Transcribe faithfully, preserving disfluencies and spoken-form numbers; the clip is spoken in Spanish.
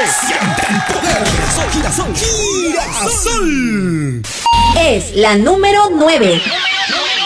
Siente el poder. Girasol, girasol, girasol. Es la número nueve.